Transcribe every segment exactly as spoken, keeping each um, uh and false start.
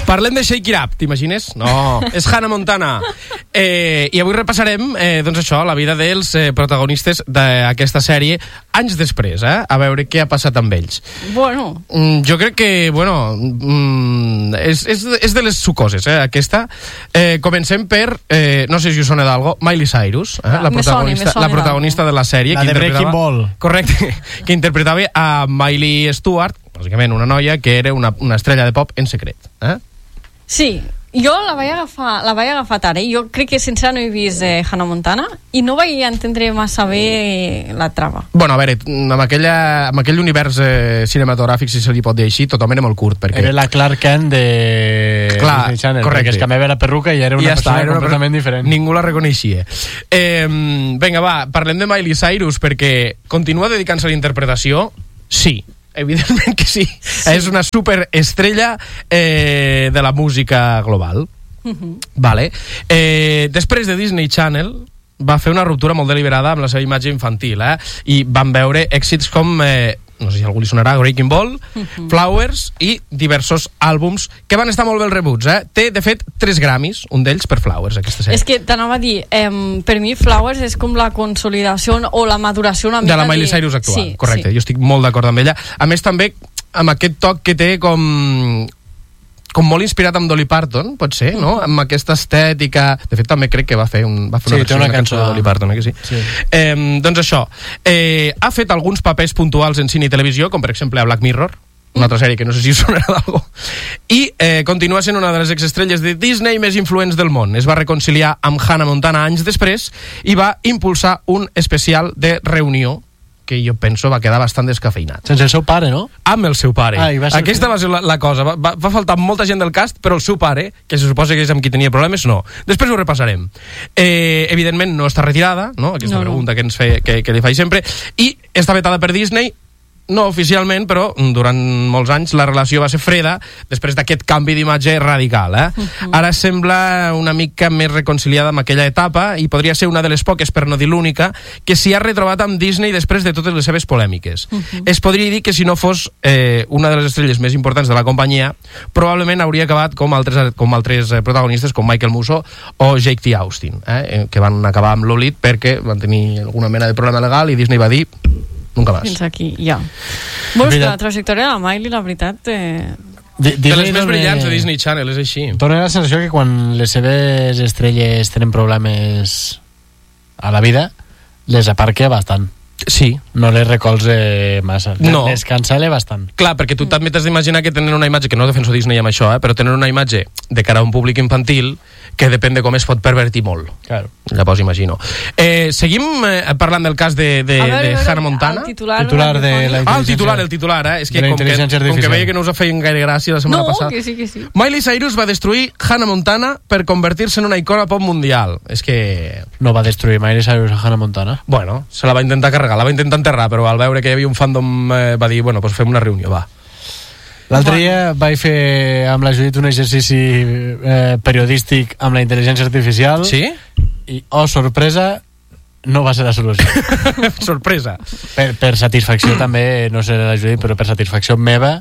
Parlem de Shake It Up, t'imagines? No, és Hannah Montana. Eh, I avui repassarem, eh, doncs això, la vida dels eh, protagonistes d'aquesta sèrie anys després, eh? A veure què ha passat amb ells. Bueno. Mm, jo crec que, bueno, mm, és, és, és de les sucoses, eh, aquesta. Eh, comencem per, eh, no sé si us sona d'algo, Miley Cyrus, eh, la, protagonista, soni, la protagonista de la sèrie. La de Breaking Ball. Correcte, que interpretava a Miley Stewart, bàsicament una noia que era una, una estrella de pop en secret. Eh? Sí, jo la vaig agafar, la vaig agafar tard, eh? Jo crec que sense no he vist eh, Hannah Montana i no vaig entendre massa bé la trama. Bueno, a veure, amb, aquella, amb aquell univers eh, cinematogràfic, si se li pot dir així, tothom era molt curt. Perquè... Era la Clark Kent de Clar, Disney Channel, correcte. perquè es canviava la perruca i era una ja persona està, era una completament per... diferent. Ningú la reconeixia. Eh, vinga, va, parlem de Miley Cyrus, perquè continua dedicant-se a la interpretació? Sí. Evidentment que sí. sí. És una superestrella eh, de la música global. Uh-huh. Vale. Eh, després de Disney Channel va fer una ruptura molt deliberada amb la seva imatge infantil, eh? I van veure èxits com, eh, no sé si a algú li sonarà, Breaking Ball, uh-huh. Flowers i diversos àlbums que van estar molt ben rebuts, eh? Té, de fet, tres Grammys, un d'ells per Flowers, aquesta sèrie. És que t'anava a dir, eh, per mi Flowers és com la consolidació o la maduració una mica de la Miley Cyrus actual, sí, correcte, sí. Jo estic molt d'acord amb ella. A més, també amb aquest toc que té com... com molt inspirat amb Dolly Parton, pot ser, no? Amb aquesta estètica... De fet, també crec que va fer, un, va fer una sí, versió una de cançó de Dolly Parton, eh, que sí? sí. Eh, doncs això, eh, ha fet alguns papers puntuals en cine i televisió, com per exemple a Black Mirror, una altra sèrie que no sé si us sonarà d'algo, i eh, continua sent una de les exestrelles de Disney més influents del món. Es va reconciliar amb Hannah Montana anys després i va impulsar un especial de reunió que jo penso va quedar bastant descafeinat. Sense el seu pare, no? Amb el seu pare. Ah, va ser... Aquesta va ser la, la cosa. Va, va, va faltar molta gent del cast, però el seu pare, que se suposa que és amb qui tenia problemes, no. Després ho repassarem. Eh, evidentment no està retirada, no? Aquesta no, pregunta no. que ens fe, que, que li faig sempre. I està vetada per Disney, no oficialment, però durant molts anys la relació va ser freda després d'aquest canvi d'imatge radical. Eh? Uh-huh. Ara sembla una mica més reconciliada amb aquella etapa i podria ser una de les poques, per no dir l'única, que s'hi ha retrobat amb Disney després de totes les seves polèmiques. Uh-huh. Es podria dir que si no fos eh, una de les estrelles més importants de la companyia, probablement hauria acabat com altres, com altres protagonistes com Michael Musso o Jake T. Austin, eh? que van acabar amb l'oblit perquè van tenir alguna mena de problema legal i Disney va dir nunca más. Fins aquí, ja. Bueno, la trajectòria de la Miley, la veritat... Eh... De, de les més brillants de Disney Channel, és així. Dóna la sensació que quan les seves estrelles tenen problemes a la vida, les aparca bastant. Sí. No les recolze massa. No. Les cancel·la bastant. Clar, perquè tu també t'has d'imaginar que tenen una imatge, que no defenso Disney amb això, eh, però tenen una imatge de cara a un públic infantil que depèn de com es pot pervertir molt. Claro. Llavors imagino. Eh, seguim eh, parlant del cas de, de, veure, de Hannah Montana. El titular, titular de la ah, el titular, el titular, eh? És que com, que com que veia que no us feien gaire gràcia la setmana no, passada. que sí, que sí. Miley Cyrus va destruir Hannah Montana per convertir-se en una icona pop mundial. És que... No va destruir Miley Cyrus a Hannah Montana. Bueno, se la va intentar carregar, la va intentar enterrar, però al veure que hi havia un fandom eh, va dir, bueno, doncs fem una reunió, va. L'altre dia vaig fer amb la Judit un exercici eh, periodístic amb la intel·ligència artificial. Sí? I, oh, sorpresa, no va ser la solució. Sorpresa. Per, per satisfacció també, no sé la Judit, però per satisfacció meva,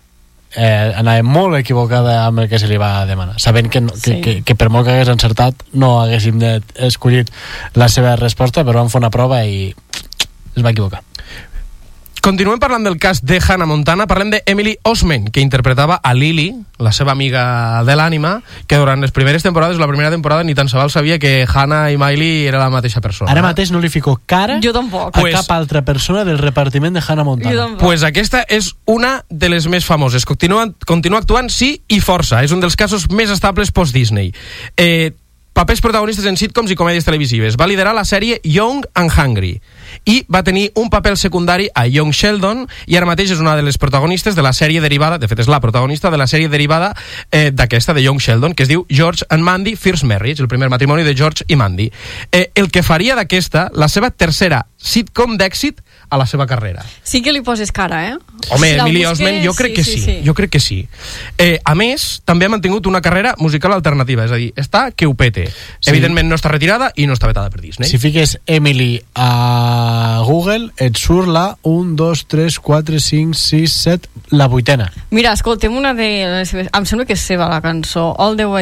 eh, anava molt equivocada amb el que se li va demanar. Sabent que, no, sí. que, que, que per molt que hagués encertat, no haguéssim escollit la seva resposta, però vam fer una prova i es va equivocar. Continuem parlant del cas de Hannah Montana. Parlem de Emily Osment, que interpretava a Lily, la seva amiga de l'ànima, que durant les primeres temporades, la primera temporada, ni tan sols sabia que Hannah i Miley era la mateixa persona. Ara mateix no li fico cara jo tampoc. a pues, cap altra persona del repartiment de Hannah Montana. Pues aquesta és una de les més famoses. Continua, continua actuant, sí, i força. És un dels casos més estables post-Disney. Eh... Papers protagonistes en sitcoms i comèdies televisives. Va liderar la sèrie Young and Hungry i va tenir un paper secundari a Young Sheldon i ara mateix és una de les protagonistes de la sèrie derivada, de fet és la protagonista de la sèrie derivada eh, d'aquesta de Young Sheldon, que es diu George and Mandy First Marriage, el primer matrimoni de George i Mandy. Eh, el que faria d'aquesta la seva tercera sitcom d'èxit a la seva carrera. Sí que li poses cara, eh? Home, Si la Emily busques, Osment, jo crec sí, que sí, sí, sí. jo crec que sí. Eh, a més, també ha mantingut una carrera musical alternativa, és a dir, està que ho pete. Sí. Evidentment no està retirada i no està vetada per Disney. Si fiques Emily a Google, et surt la un, dos, tres, quatre, cinc, sis, set, la vuitena. Mira, escoltem una de les seves... Em sembla que és seva, la cançó All the Way